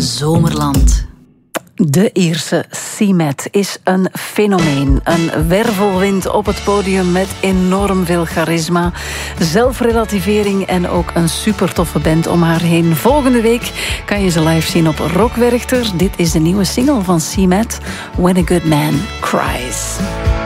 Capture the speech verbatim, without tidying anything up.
Zomerland. De Ierse C-Met is een fenomeen. Een wervelwind op het podium met enorm veel charisma, zelfrelativering en ook een super toffe band om haar heen. Volgende week kan je ze live zien op Rock Werchter. Dit is de nieuwe single van C-Met, When a Good Man Cries.